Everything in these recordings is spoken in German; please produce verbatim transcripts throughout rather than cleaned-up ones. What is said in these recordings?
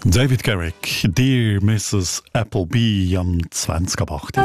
David Garrick, Dear Missus Appleby am zwanzig ab acht.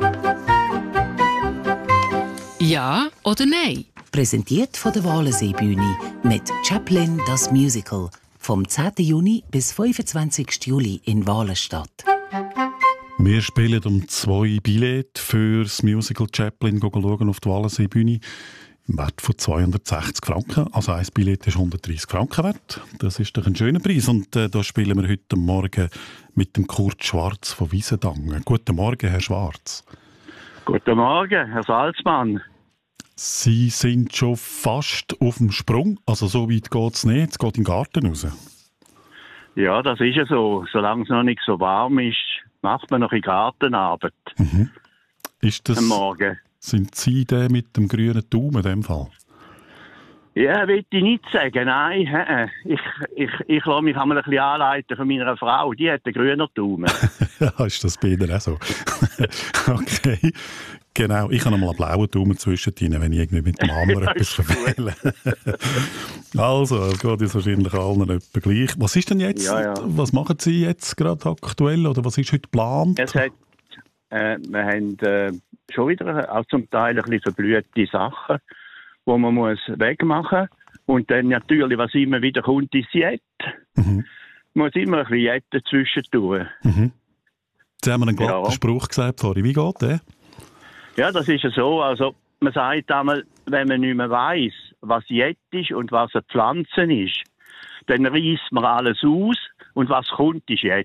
Ja oder nein? Präsentiert von der Walensee-Bühne mit Chaplin das Musical vom zehnten Juni bis fünfundzwanzigsten Juli in Walenstadt. Wir spielen um zwei Billette für das Musical Chaplin schauen auf die Walensee-Bühne im Wert von zweihundertsechzig Franken. Also ein Billett ist hundertdreissig Franken wert. Das ist doch ein schöner Preis. Und äh, da spielen wir heute Morgen mit dem Kurt Schwarz von Wiesendangen. Guten Morgen, Herr Schwarz. Guten Morgen, Herr Salzmann. Sie sind schon fast auf dem Sprung. Also so weit geht es nicht. Es geht in den Garten raus. Ja, das ist ja so. Solange es noch nicht so warm ist, macht man noch in Gartenarbeit. Mhm. Ist das, am Morgen. Sind Sie der mit dem grünen Daumen in dem Fall? Ja, will ich nicht sagen, nein. Ich, ich, ich lasse mich einmal ein bisschen anleiten von meiner Frau. Die hat einen grünen Daumen. Ja, ist das bei Ihnen auch so? Okay. Genau, ich habe noch mal einen blauen Daumen zwischen ihnen, wenn ich irgendwie mit dem Hammer etwas verfehle. Also, es geht jetzt wahrscheinlich allen etwa gleich. Was ist denn jetzt, ja, ja. Was machen Sie jetzt gerade aktuell oder was ist heute geplant? Es hat, äh, wir haben äh, schon wieder auch zum Teil ein bisschen verblühte Sachen, die man muss wegmachen muss. Und dann natürlich, was immer wieder kommt, ist Jett. Mhm. Man muss immer ein bisschen Jett dazwischen tun. Mhm. Sie haben mir einen glatten ja. Spruch gesagt vorhin. Wie geht der? Ja, das ist ja so. Also, man sagt einmal, wenn man nicht mehr weiss, was Jett ist und was eine Pflanze ist, dann reißt man alles aus und was kommt, ist Jett.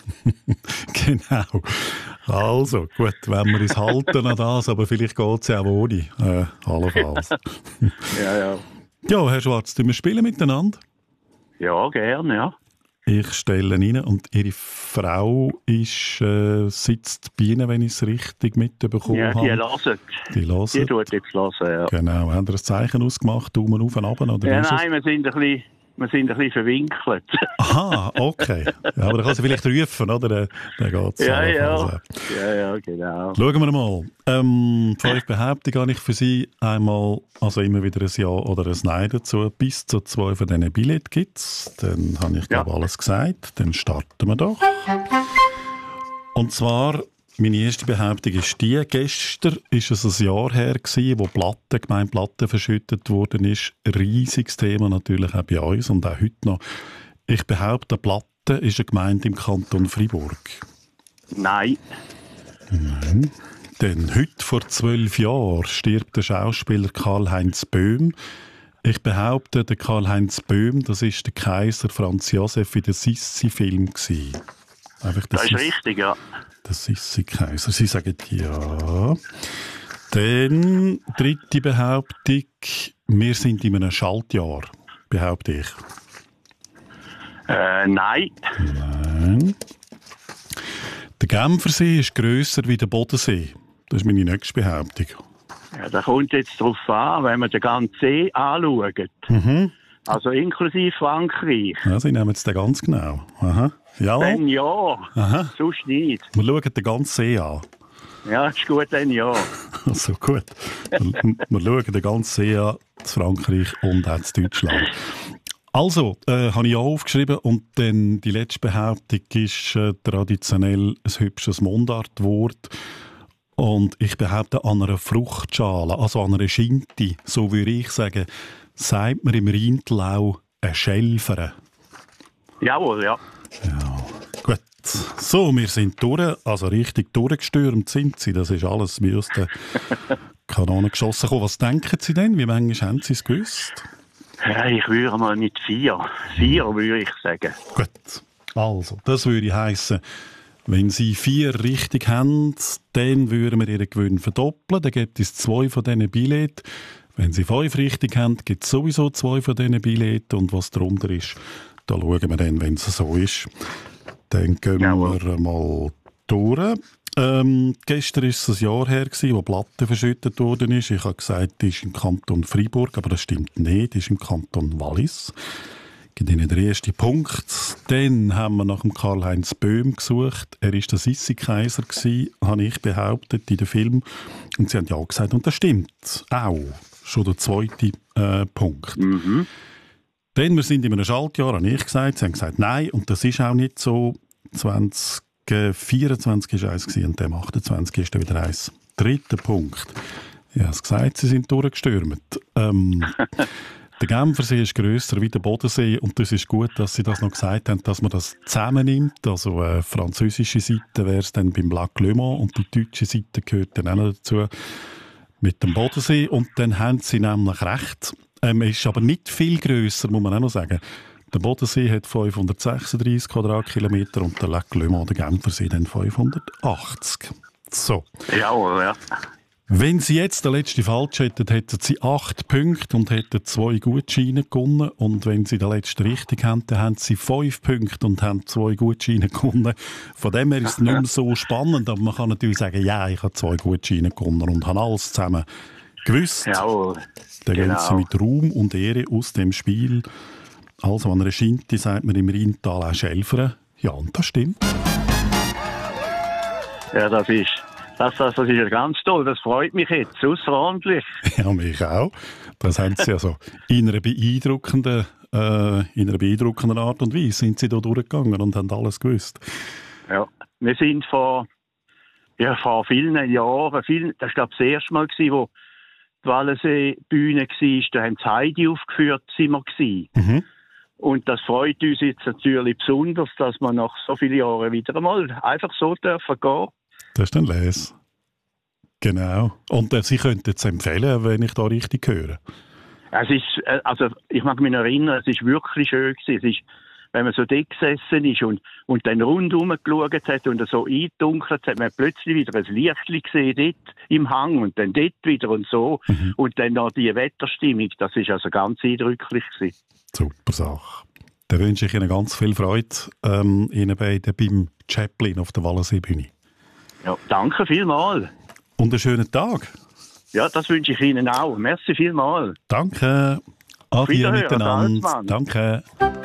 Genau. Also, gut, wenn wir uns halten an das, aber vielleicht geht es ja auch ohne. Äh, allenfalls. Ja, ja. Ja, Herr Schwarz, wir spielen miteinander? Ja, gerne, ja. Ich stelle ihn rein und Ihre Frau ist, äh, sitzt bei Ihnen, wenn ich es richtig mitbekommen habe. Ja, die hören. Die hören. Die tut jetzt hören, ja. Genau. Haben Sie ein Zeichen ausgemacht, Daumen auf und runter? Oder ja, nein, wir sind ein bisschen... Wir sind ein bisschen verwinkelt. Aha, okay. Ja, aber dann kann sie vielleicht rufen, oder? Dann, dann geht's ja, ja. ja, ja, genau. Schauen wir mal. Ähm, fünf Behauptungen habe ich für Sie. Einmal, also immer wieder ein Ja oder ein Nein dazu. Bis zu zwei von diesen Billett gibt es. Dann habe ich, glaube ja. alles gesagt. Dann starten wir doch. Und zwar... Meine erste Behauptung ist die, gestern war es ein Jahr her, gewesen, wo Platten, Gemeinplatten verschüttet worden ist. Ein riesiges Thema natürlich auch bei uns und auch heute noch. Ich behaupte, Platten ist eine Gemeinde im Kanton Freiburg. Nein. Nein. Denn heute vor zwölf Jahren stirbt der Schauspieler Karl-Heinz Böhm. Ich behaupte, der Karl-Heinz Böhm, das ist der Kaiser Franz Josef in dem Sissi-Film gewesen. Einfach das ist richtig, ja. Das ist sie Kaiser. Sie sagen ja. Dann dritte Behauptung. Wir sind in einem Schaltjahr, behaupte ich. Äh, nein. Nein. Der Genfersee ist grösser wie der Bodensee. Das ist meine nächste Behauptung. Ja, das kommt jetzt darauf an, wenn man den ganzen See anschaut. Mhm. Also inklusive Frankreich. Ja, Sie nehmen es ganz genau. Aha. Ja. Dann ja, Aha. Sonst nicht. Wir schauen den ganzen See an. Ja, ist gut, dann ja. Also gut. Wir, wir schauen den ganzen See an, zu Frankreich und auch zu Deutschland. Also, äh, habe ich auch aufgeschrieben und dann die letzte Behauptung ist äh, traditionell ein hübsches Mundartwort. Und ich behaupte an einer Fruchtschale, also an einer Schinti, so würde ich sagen, sagt man im Rheintal ein Schelfere. Jawohl, ja. Ja, gut. So, wir sind durch, also richtig durchgestürmt sind Sie. Das ist alles wie aus der Kanone geschossen gekommen. Was denken Sie denn? Wie manchmal haben Sie es gewusst? Ja, ich würde mal mit vier. Vier würde ich sagen. Gut. Also, das würde heissen, wenn Sie vier richtig haben, dann würden wir Ihren Gewinn verdoppeln. Dann gibt es zwei von diesen Billett. Wenn Sie fünf richtig haben, gibt es sowieso zwei von diesen Billett. Und was darunter ist, da schauen wir dann, wenn es so ist. Dann gehen Jawohl. wir mal durch. Ähm, gestern war es ein Jahr her, gewesen, wo Platte verschüttet worden ist. Ich habe gesagt, die ist im Kanton Freiburg, aber das stimmt nicht. Die ist im Kanton Wallis. Ich gebe Ihnen den ersten Punkt. Dann haben wir nach dem Karl-Heinz Böhm gesucht. Er war der Sissi-Kaiser, habe ich behauptet, in dem Film. Und Sie haben ja gesagt, und das stimmt auch. Schon der zweite äh, Punkt. Mhm. Mhm. Dann haben wir nach dem Karl-Heinz Böhm gesucht. Er ist der Sissi-Kaiser, habe ich behauptet, in dem Film. Und Sie haben ja gesagt, und das stimmt auch. Schon der zweite äh, Punkt. Dann haben wir nach dem Karl-Heinz Böhm gesucht. Er ist der Sissi-Kaiser, habe ich behauptet, in dem Film. Und Sie haben ja gesagt, und das stimmt auch. Dann, wir sind in einem Schaltjahr, habe ich gesagt. Sie haben gesagt, nein, und das ist auch nicht so. zwanzig vierundzwanzig war eins und dem achtundzwanzig ist dann wieder eins. Dritter Punkt. Ich habe es gesagt, sie sind durchgestürmt. Ähm, der Genfersee ist grösser wie der Bodensee und das ist gut, dass Sie das noch gesagt haben, dass man das zusammennimmt. Also äh, französische Seite wäre es dann beim Lac Léman und die deutsche Seite gehört dann auch noch dazu mit dem Bodensee. Und dann haben Sie nämlich recht. Ähm, ist aber nicht viel grösser, muss man auch noch sagen. Der Bodensee hat fünfhundertsechsunddreissig Quadratkilometer und der Lac Léman, der Genfersee, dann fünfhundertachtzig. So. Jawohl, ja. Wenn Sie jetzt den letzten falsch hätten, hätten Sie acht Punkte und hätten zwei Gutscheine gewonnen. Und wenn Sie den letzten richtig haben, dann haben Sie fünf Punkte und haben zwei Gutscheine gewonnen. Von dem her ist es nicht mehr so spannend, aber man kann natürlich sagen, ja, ich habe zwei Gutscheine gewonnen und habe alles zusammen gewusst. Jawohl. Dann Genau. gehen Sie mit Ruhm und Ehre aus dem Spiel. Also an einer Schinte sagt man im Rheintal auch Schelfere. Ja, und das stimmt. Ja, das ist, das, das, das ist ja ganz toll. Das freut mich jetzt außerordentlich. Ja, mich auch. Das haben Sie also in einer beeindruckenden, äh, in einer beeindruckenden Art und Weise sind Sie da durchgegangen und haben alles gewusst. Ja, wir sind vor, ja, vor vielen Jahren, vielen, das war glaube ich das erste Mal, gewesen, wo die Wallensee-Bühne war, da haben sie Heidi aufgeführt, sind wir gewesen. Mhm. Und das freut uns jetzt natürlich besonders, dass wir nach so vielen Jahren wieder einmal einfach so dürfen gehen. Das ist dann Les. Genau. Und äh, Sie könnten es empfehlen, wenn ich da richtig höre. Es ist, äh, also ich mag mich erinnern, es ist wirklich schön gewesen. Es ist, wenn man so dort gesessen ist und, und dann rundherum geschaut hat und so eingedunkelt hat, man plötzlich wieder ein Lichtchen gesehen dort im Hang und dann dort wieder und so. Mhm. Und dann noch die Wetterstimmung, das ist also ganz eindrücklich gewesen. Super Sache. Dann wünsche ich Ihnen ganz viel Freude, ähm, Ihnen beiden beim Chaplin auf der Wallenseebühne. Ja, danke vielmals. Und einen schönen Tag. Ja, das wünsche ich Ihnen auch. Merci vielmals. Danke. Adieu miteinander. Danke.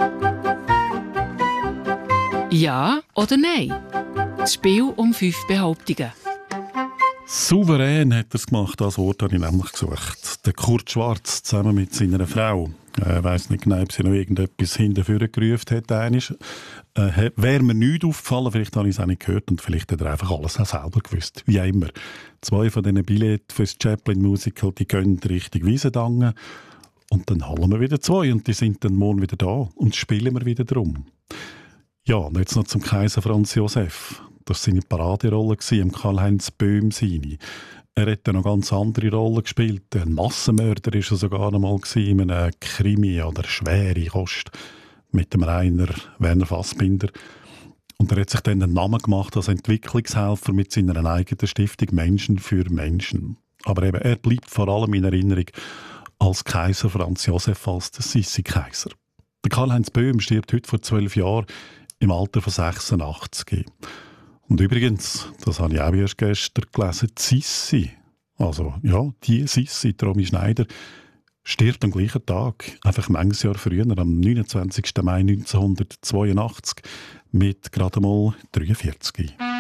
Ja oder nein? Das Spiel um fünf Behauptungen. Souverän hat er es gemacht, das Wort habe ich nämlich gesucht. Der Kurt Schwarz zusammen mit seiner Frau. Ich äh, weiss nicht genau, ob sie noch irgendetwas hinterher gerufen hat. Äh, Wäre mir nichts aufgefallen, vielleicht habe ich es auch nicht gehört und vielleicht hat er einfach alles auch selber gewusst. Wie auch immer. Zwei von diesen Billets für das Chaplin Musical, die gehen Richtung Wiesendangen. Und dann holen wir wieder zwei und die sind dann morgen wieder da und spielen wir wieder drum. Ja, und jetzt noch zum Kaiser Franz Josef. Das war seine Paraderolle im Karl-Heinz Böhm seine. Er hat dann noch ganz andere Rollen gespielt. Ein Massenmörder war er sogar noch mal in einem Krimi oder schwere Kost mit dem Rainer Werner Fassbinder. Und er hat sich dann einen Namen gemacht als Entwicklungshelfer mit seiner eigenen Stiftung Menschen für Menschen. Aber eben, er bleibt vor allem in Erinnerung als Kaiser Franz Josef, als der Sissi-Kaiser. Der Karl-Heinz Böhm stirbt heute vor zwölf Jahren im Alter von sechsundachtzig. Und übrigens, das habe ich auch erst gestern gelesen, die Sissi, also ja, die Sissi, die Romy Schneider, stirbt am gleichen Tag, einfach manches Jahr früher, am neunundzwanzigsten Mai neunzehnhundertzweiundachtzig, mit gerade mal dreiundvierzig.